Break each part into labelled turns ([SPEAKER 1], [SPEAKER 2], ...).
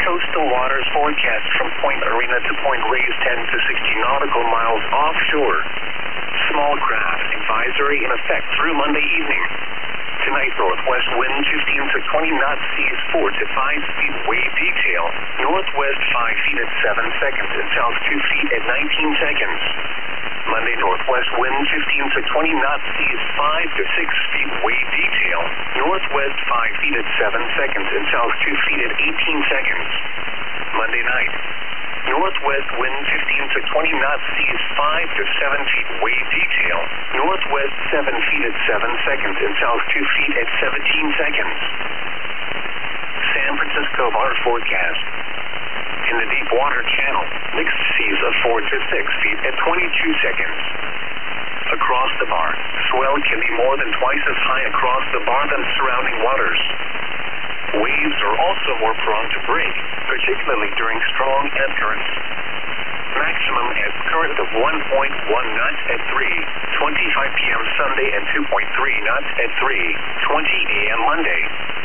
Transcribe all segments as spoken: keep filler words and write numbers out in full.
[SPEAKER 1] coastal waters forecast from Point Arena to Point Reyes, ten to sixty nautical miles offshore. Small craft advisory in effect through Monday evening. Tonight, northwest wind fifteen to twenty knots, seas four to five feet, wave detail. Northwest five feet at seven seconds and south two feet at nineteen seconds. Monday, northwest wind fifteen to twenty knots, seas five to six feet, wave detail. Northwest five feet at seven seconds and south two feet at eighteen seconds. Monday night, northwest wind fifteen to twenty knots, seas five to seven feet, wave detail. Northwest seven feet at seven seconds and south two feet at seventeen seconds. San Francisco water forecast. In the deep water channel, mixed seas of four to six feet at twenty-two seconds. Across the bar, swell can be more than twice as high across the bar than surrounding waters. Waves are also more prone to break, particularly during strong ebb currents. Maximum ebb current of one point one knots at three twenty-five p m Sunday and two point three knots at three twenty a m Monday.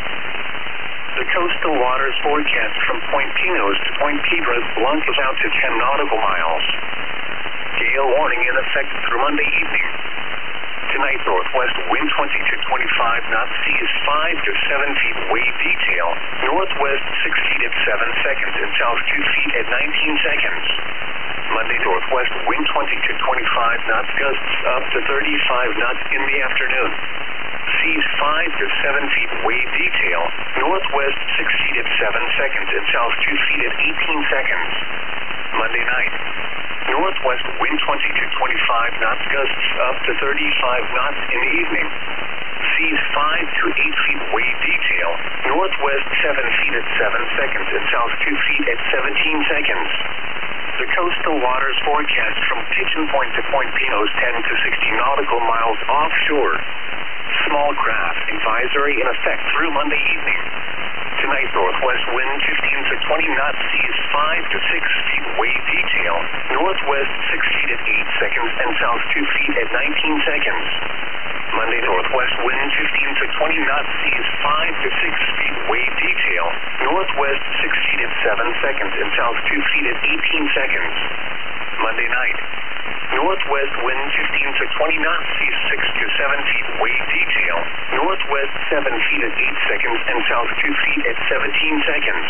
[SPEAKER 1] The coastal waters forecast from Point Pinos to Point Piedras Blancas out to ten nautical miles. Gale warning in effect through Monday evening. Tonight, northwest wind twenty to twenty-five knots, seas five to seven feet, wave detail. Northwest six feet at seven seconds and south two feet at nineteen seconds. Monday, northwest wind twenty to twenty-five knots, gusts up to thirty-five knots in the afternoon. Seas five to seven feet, wave detail. Northwest six feet at seven seconds and south two feet at eighteen seconds. Monday night, northwest wind twenty to twenty-five knots, gusts up to thirty-five knots in the evening. Seas five to eight feet, wave detail. Northwest seven feet at seven seconds and south two feet at seventeen seconds. The coastal waters forecast from Pigeon Point to Point Pinos, ten to sixty nautical miles offshore. Small craft advisory in effect through Monday evening. Tonight, northwest wind fifteen to twenty knots, seas five to six feet, wave detail. Northwest six feet at eight seconds and south two feet at nineteen seconds. Monday, northwest wind fifteen to twenty knots, seas five to six feet, wave detail. Northwest six feet at seven seconds and south two feet at eighteen seconds. Monday night, northwest wind fifteen to twenty knots, seas six to seven feet, wave detail. Northwest seven feet at eight seconds and south two feet at seventeen seconds.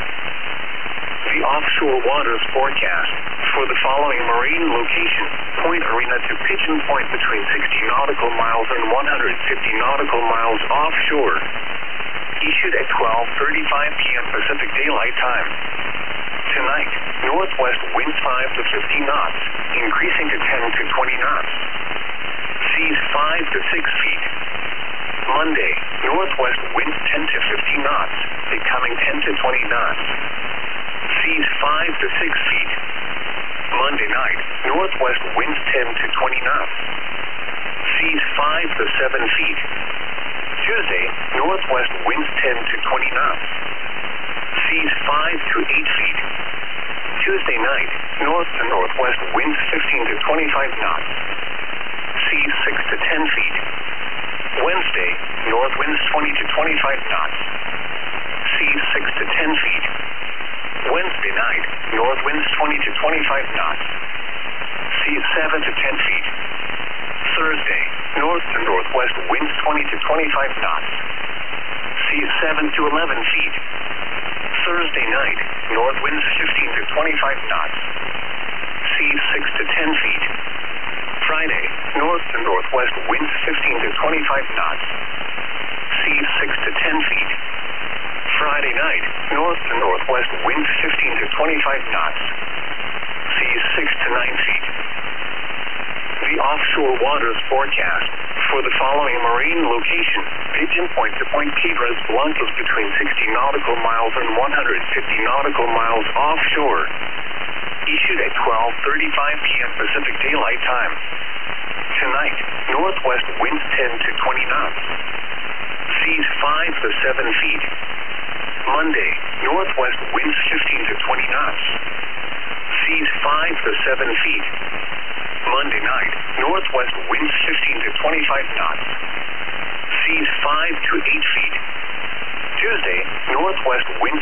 [SPEAKER 1] The offshore waters forecast for the following marine location: Point Arena to Pigeon Point between sixty nautical miles and one hundred fifty nautical miles offshore. Issued at twelve thirty-five p m Pacific Daylight Time. Tonight, northwest winds five to fifty knots, increasing to ten to twenty knots. Seas five to six feet. Monday, northwest winds ten to fifty knots, becoming ten to twenty knots. Seas five to six feet. Monday night, northwest winds ten to twenty knots. Seas five to seven feet. Tuesday, northwest winds ten to twenty knots. Seas five to eight feet. Tuesday night, north to northwest winds fifteen to twenty-five knots. Seas six to ten feet. Wednesday, north winds twenty to twenty-five knots. Seas six to ten feet. Wednesday night, north winds twenty to twenty-five knots. Seas seven to ten feet. Thursday, north to northwest winds twenty to twenty-five knots. Seas seven to eleven feet. Thursday night, north winds fifteen to twenty-five knots. Seas six to ten feet. Friday, north to northwest winds fifteen to twenty-five knots. Seas six to ten feet. Friday night, north to northwest winds fifteen to twenty-five knots. Seas six to nine feet. The offshore waters forecast for the following marine location: Pigeon Point to Point Piedras Blancas between sixty nautical miles and one hundred fifty nautical miles offshore. Issued at twelve thirty-five p m Pacific Daylight Time. Tonight, northwest winds ten to twenty knots. Seas five to seven feet. Monday, northwest winds fifteen to twenty knots. Seas five to seven feet. Monday night, northwest winds fifteen to twenty-five knots. Seas five to eight feet. Tuesday, northwest winds